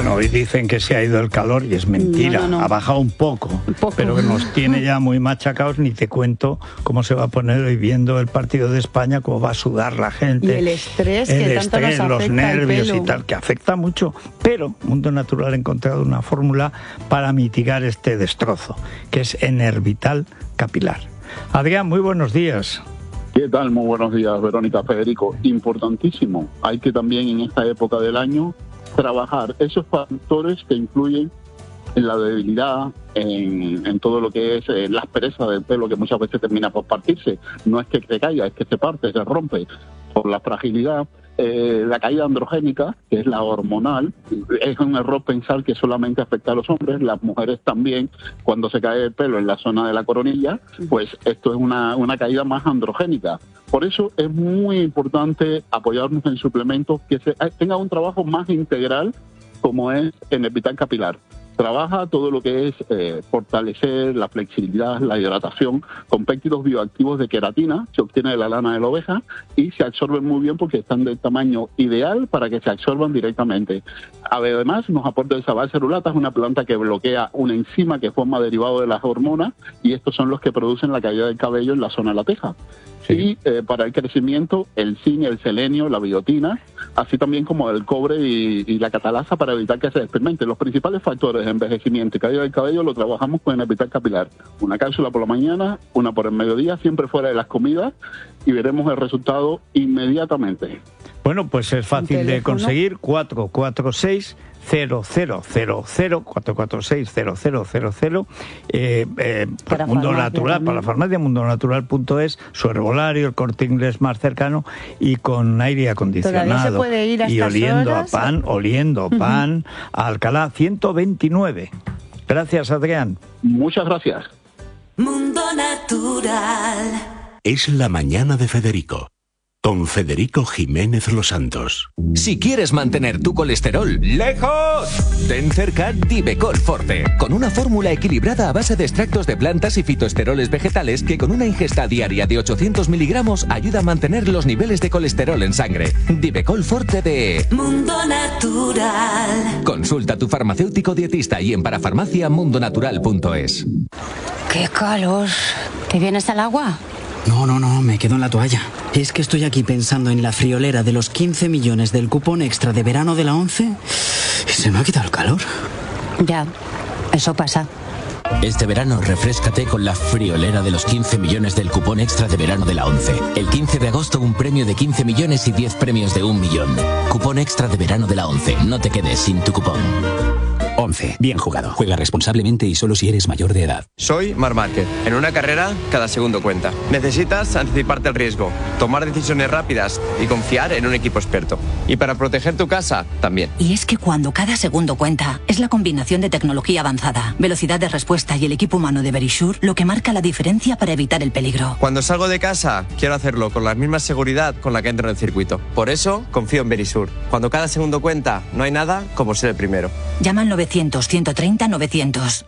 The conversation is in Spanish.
Bueno, hoy dicen que se ha ido el calor y es mentira, No. ha bajado un poco, pero que nos tiene ya muy machacados. Ni te cuento cómo se va a poner hoy viendo el partido de España, cómo va a sudar la gente. Y el estrés que tanto nos afecta, los nervios el pelo. y tal, que afecta mucho. Pero Mundo Natural ha encontrado una fórmula para mitigar este destrozo, que es Enervital Capilar. Adrián, muy buenos días. ¿Qué tal? Muy buenos días, Verónica, Federico. Importantísimo. Hay que también en esta época del año trabajar esos factores que influyen en la debilidad, en todo lo que es la aspereza del pelo, que muchas veces termina por partirse. No es que se caiga, es que se parte, se rompe por la fragilidad. La caída androgénica, que es la hormonal, es un error pensar que solamente afecta a los hombres. Las mujeres también, cuando se cae el pelo en la zona de la coronilla, pues esto es una caída más androgénica. Por eso es muy importante apoyarnos en suplementos que tengan un trabajo más integral, como es Enervital Capilar. Trabaja todo lo que es fortalecer la flexibilidad, la hidratación, con péptidos bioactivos de queratina, se obtiene de la lana de la oveja y se absorben muy bien porque están del tamaño ideal para que se absorban directamente. Además, nos aporta el sabalcerulata, es una planta que bloquea una enzima que forma derivado de las hormonas y estos son los que producen la caída del cabello en la zona de la teja. Sí. Y para el crecimiento, el zinc, el selenio, la biotina, así también como el cobre y la catalasa para evitar que se despigmente. Los principales factores de envejecimiento y caída del cabello lo trabajamos con Enervital Capilar. Una cápsula por la mañana, una por el mediodía, siempre fuera de las comidas, y veremos el resultado inmediatamente. Bueno, pues es fácil de conseguir. 446 0000 446 0000 para Mundo Natural, para la farmacia mundonatural.es, su herbolario, el Corte Inglés más cercano y con aire acondicionado. Se puede ir a y oliendo a pan, a Alcalá 129. Gracias, Adrián. Muchas gracias. Mundo Natural. Es la mañana de Federico. Con Federico Jiménez Los Santos. Si quieres mantener tu colesterol lejos, ten cerca Divecol Forte, con una fórmula equilibrada a base de extractos de plantas y fitoesteroles vegetales que con una ingesta diaria de 800 miligramos ayuda a mantener los niveles de colesterol en sangre. Divecol Forte de Mundo Natural. Consulta a tu farmacéutico dietista y en parafarmaciamundonatural.es. ¡Qué calor! ¿Te vienes al agua? No, me quedo en la toalla. Es que estoy aquí pensando en la friolera de los 15 millones del cupón extra de verano de la 11 y se me ha quitado el calor. Ya, eso pasa. Este verano refréscate con la friolera de los 15 millones del cupón extra de verano de la 11. El 15 de agosto un premio de 15 millones y 10 premios de 1 millón. Cupón extra de verano de la 11. No te quedes sin tu cupón. 11. Bien jugado. Juega responsablemente y solo si eres mayor de edad. Soy Marc Márquez. En una carrera, cada segundo cuenta. Necesitas anticiparte al riesgo, tomar decisiones rápidas y confiar en un equipo experto. Y para proteger tu casa, también. Y es que cuando cada segundo cuenta, es la combinación de tecnología avanzada, velocidad de respuesta y el equipo humano de Verisure lo que marca la diferencia para evitar el peligro. Cuando salgo de casa, quiero hacerlo con la misma seguridad con la que entro en el circuito. Por eso, confío en Verisure. Cuando cada segundo cuenta, no hay nada como ser el primero. Llama al 900 130 900.